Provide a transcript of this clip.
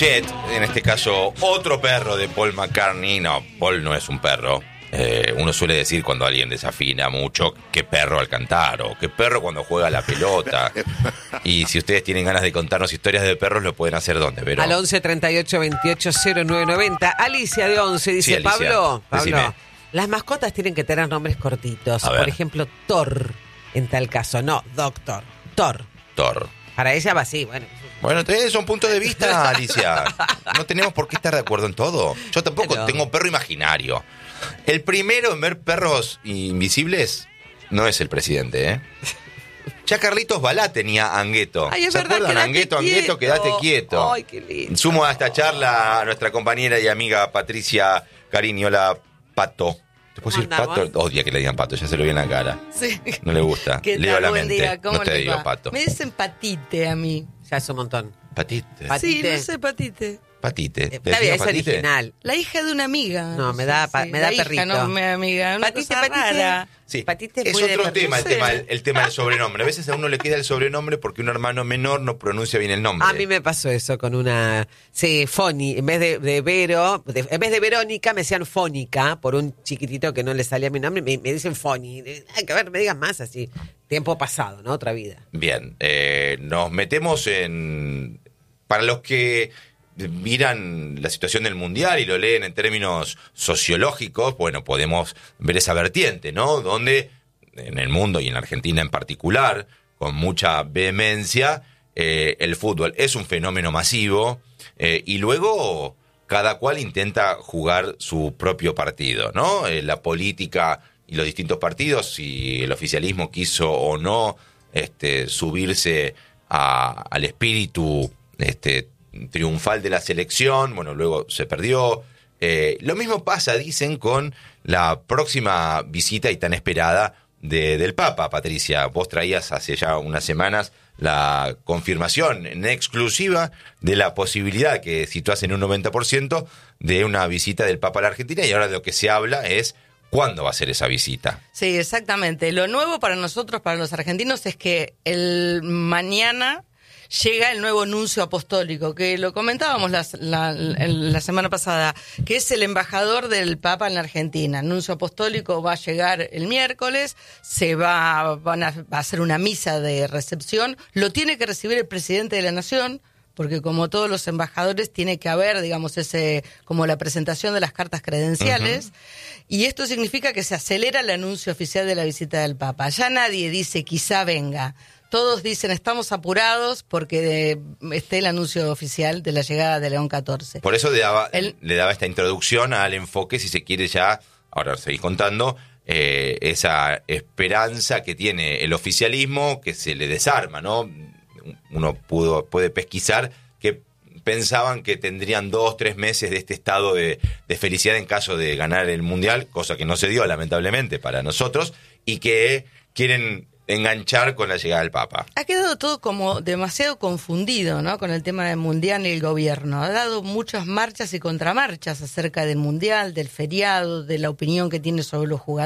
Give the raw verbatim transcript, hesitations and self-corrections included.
Chet, en este caso otro perro de Paul McCartney. No, Paul no es un perro. Eh, uno suele decir cuando alguien desafina mucho qué perro al cantar o qué perro cuando juega la pelota. Y si ustedes tienen ganas de contarnos historias de perros, lo pueden hacer ¿dónde? Pero... Al once treinta y ocho veintiocho cero nueve noventa. Alicia de once dice, Sí, Alicia, Pablo, Pablo, decime. las mascotas tienen que tener nombres cortitos. A ver. Por ejemplo, Thor, en tal caso. No, Doctor, Thor. Thor. Para ella va así, bueno. Bueno, entonces son puntos de vista, Alicia. No tenemos por qué estar de acuerdo en todo. Yo tampoco Pero... tengo perro imaginario. El primero en ver perros invisibles no es el presidente, ¿eh? Ya Carlitos Balá tenía Angueto. Ay, es ¿Se verdad, acuerdan? quédate Angueto, quieto. Angueto, quédate quieto. Ay, qué lindo. Sumo a esta charla a nuestra compañera y amiga Patricia Carini. Hola, Pato. ¿Te puedo decir ¿Cómo Pato? andamos? Odia que le digan Pato, ya se lo vi en la cara. Sí. No le gusta. ¿Qué Leo tal? la Buen mente. día. ¿Cómo No te les digo va? Pato. Me dicen patite a mí. Ya es un montón. Patite. Pat- Sí, Patite. no sé, patite. Patite. ¿Te Está bien, decían es Patite? original. La hija de una amiga. No, me da pa- me da la hija, perrito. no, mi amiga. Una Patite, cosa patite. rara. Sí, Patite es muy de otro perro. tema, el No sé. tema, el, el tema del sobrenombre. A veces a uno le queda el sobrenombre porque un hermano menor no pronuncia bien el nombre. A mí me pasó eso con una... Sí, Foni. En vez de, de Vero, de- en vez de Verónica, me decían Fónica, por un chiquitito que no le salía mi nombre, me, me dicen Foni. Hay que ver, me digan más así. Tiempo pasado, ¿no? Otra vida. Bien, eh, nos metemos en... Para los que miran la situación del mundial y lo leen en términos sociológicos, bueno, podemos ver esa vertiente, ¿no? Donde en el mundo y en la Argentina en particular, con mucha vehemencia, eh, el fútbol es un fenómeno masivo eh, y luego cada cual intenta jugar su propio partido, ¿no? Eh, la política y los distintos partidos, si el oficialismo quiso o no este, subirse a, al espíritu este, triunfal de la selección, bueno, luego se perdió. Eh, lo mismo pasa, dicen, con la próxima visita y tan esperada de, del Papa, Patricia. Vos traías hace ya unas semanas la confirmación en exclusiva de la posibilidad que situás en un noventa por ciento de una visita del Papa a la Argentina, y ahora de lo que se habla es cuándo va a ser esa visita. Sí, exactamente. Lo nuevo para nosotros, para los argentinos, es que el mañana llega el nuevo nuncio apostólico, que lo comentábamos la, la, la semana pasada, que es el embajador del Papa en la Argentina. El nuncio apostólico va a llegar el miércoles, se va, van a, va a hacer una misa de recepción, lo tiene que recibir el presidente de la Nación, porque como todos los embajadores tiene que haber, digamos, ese como la presentación de las cartas credenciales, uh-huh. Y esto significa que se acelera el anuncio oficial de la visita del Papa. Ya nadie dice quizá venga. Todos dicen estamos apurados porque de, esté el anuncio oficial de la llegada de León catorce. Por eso le daba, el, le daba esta introducción al enfoque, si se quiere ya, ahora seguís contando, eh, esa esperanza que tiene el oficialismo que se le desarma, ¿no? Uno pudo, puede pesquisar que pensaban que tendrían dos, tres meses de este estado de, de felicidad en caso de ganar el Mundial, cosa que no se dio lamentablemente para nosotros, y que quieren enganchar con la llegada del Papa. Ha quedado todo como demasiado confundido, ¿no? Con el tema del Mundial y el gobierno. Ha dado muchas marchas y contramarchas acerca del Mundial, del feriado, de la opinión que tiene sobre los jugadores.